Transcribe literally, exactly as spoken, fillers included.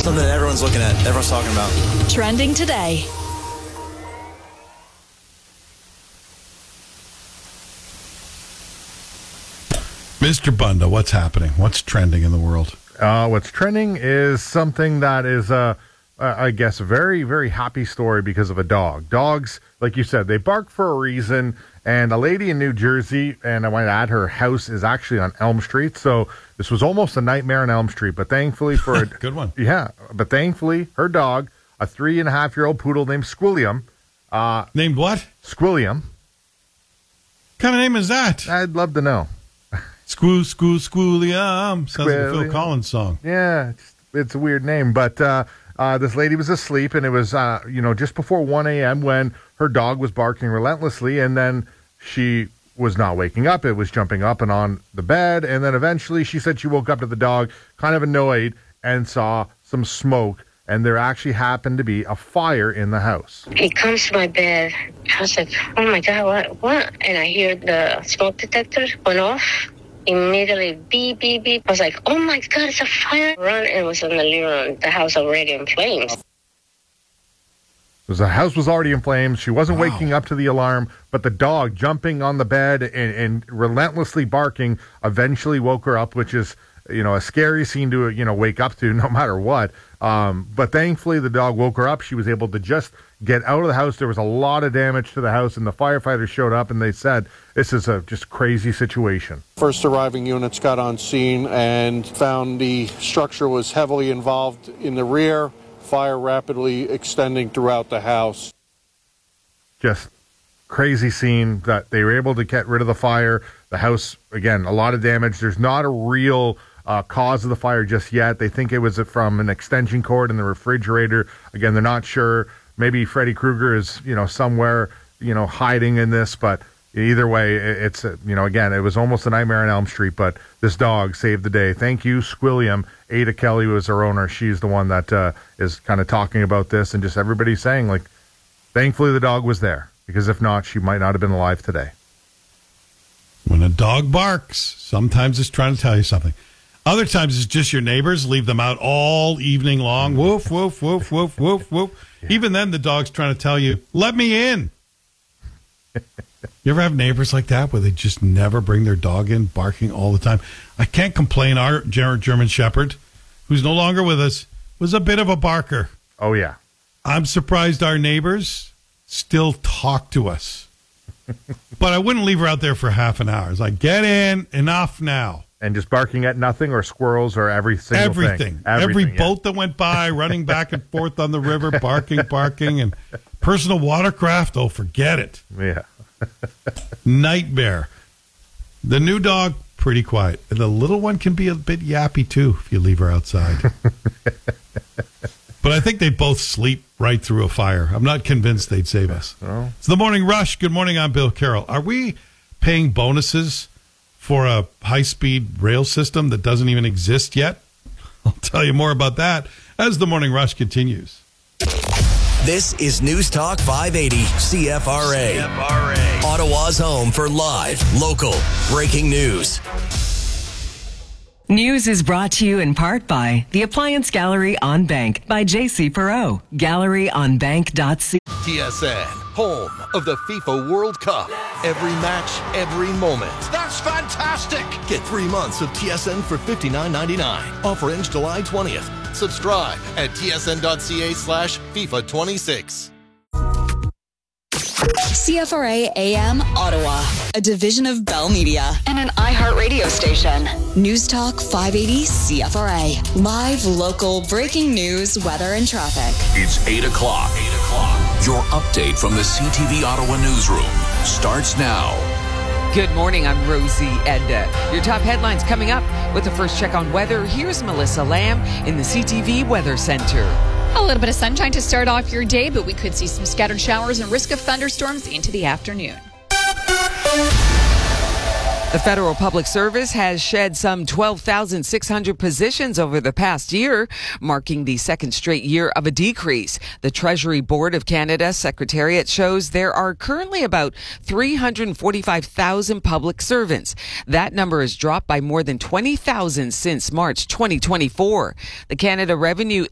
Something that everyone's looking at, everyone's talking about. Trending today. Mister Bunda, what's happening? What's trending in the world? Uh, what's trending is something that is, uh, uh, I guess, a very, very happy story because of a dog. Dogs, like you said, they bark for a reason. And a lady in New Jersey, and I might add, her house is actually on Elm Street. So this was almost a nightmare on Elm Street. But thankfully for a good one, yeah. But thankfully, her dog, a three and a half year old poodle named Squilliam, uh, named what? Squilliam. What kind of name is that? I'd love to know. Squoo, squoo, squilliam. Sounds like a Phil Collins song. Yeah, it's, it's a weird name. But uh, uh, this lady was asleep, and it was, uh, you know, just before one a.m. when her dog was barking relentlessly, and then she was not waking up. It was jumping up and on the bed, and then eventually she said she woke up to the dog, kind of annoyed, and saw some smoke, and there actually happened to be a fire in the house. He comes to my bed. I was like, oh, my God, what? What? And I hear the smoke detector went off. Immediately, beep, beep, beep. I was like, oh, my God, it's a fire. Run, and it was in the living room. The house already in flames. Because the house was already in flames. She wasn't wow. waking up to the alarm, but the dog jumping on the bed and, and relentlessly barking eventually woke her up, which is, you know, a scary scene to, you know, wake up to no matter what. Um, but thankfully, the dog woke her up. She was able to just get out of the house. There was a lot of damage to the house, and the firefighters showed up, and they said this is a just crazy situation. First arriving units got on scene and found the structure was heavily involved in the rear. Fire rapidly extending throughout the house. Just crazy scene that they were able to get rid of the fire. The house, again, a lot of damage. There's not a real uh, cause of the fire just yet. They think it was from an extension cord in the refrigerator. Again, they're not sure. Maybe Freddy Krueger is, you know, somewhere, you know, hiding in this, but either way, it's, you know, again, it was almost a nightmare on Elm Street, but this dog saved the day. Thank you, Squilliam. Ada Kelly was her owner. She's the one that uh, is kind of talking about this, and just everybody saying, like, thankfully the dog was there, because if not, she might not have been alive today. When a dog barks, sometimes it's trying to tell you something. Other times it's just your neighbors. Leave them out all evening long. Woof, woof, woof, woof, woof, woof. Yeah. Even then, the dog's trying to tell you, let me in. You ever have neighbors like that where they just never bring their dog in, barking all the time? I can't complain. Our German Shepherd, who's no longer with us, was a bit of a barker. Oh, yeah. I'm surprised our neighbors still talk to us. But I wouldn't leave her out there for half an hour. It's like, get in, enough now. And just barking at nothing, or squirrels, or every single Everything. thing. Everything. Every yeah. boat that went by, running back and forth on the river, barking, barking, and personal watercraft, oh, forget it. Yeah. Nightmare. The new dog, pretty quiet. The little one can be a bit yappy, too, if you leave her outside. But I think they both sleep right through a fire. I'm not convinced they'd save us. Oh. It's the Morning Rush. Good morning, I'm Bill Carroll. Are we paying bonuses for a high-speed rail system that doesn't even exist yet? I'll tell you more about that as the Morning Rush continues. This is News Talk five eighty C F R A. C F R A. Ottawa's home for live, local, breaking news. News is brought to you in part by the Appliance Gallery on Bank by J C Perot. Gallery on bank dot c a. T S N, home of the FIFA World Cup. Every match, every moment. That's fantastic! Get three months of T S N for fifty-nine ninety-nine. Offer ends July twentieth. Subscribe at tsn.ca slash FIFA 26. C F R A A M Ottawa, a division of Bell Media and an iHeartRadio station. News Talk five eighty C F R A. Live, local, breaking news, weather, and traffic. It's eight o'clock. eight o'clock. Your update from the C T V Ottawa newsroom starts now. Good morning, I'm Rosie Edda. Your top headlines coming up with the first check on weather. Here's Melissa Lamb in the C T V Weather Center. A little bit of sunshine to start off your day, but we could see some scattered showers and risk of thunderstorms into the afternoon. The Federal Public Service has shed some twelve thousand six hundred positions over the past year, marking the second straight year of a decrease. The Treasury Board of Canada Secretariat shows there are currently about three hundred forty-five thousand public servants. That number has dropped by more than twenty thousand since March twenty twenty-four. The Canada Revenue